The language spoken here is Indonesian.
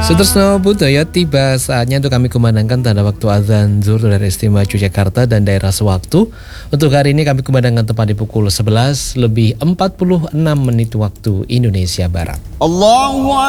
Sutresno Budaya, tiba saatnya untuk kami kumandangkan tanda waktu azan zuhur dari Istimewa Yogyakarta dan daerah sewaktu. Untuk hari ini kami kumandangkan tepat di pukul 11 lebih 46 menit waktu Indonesia Barat. Allahu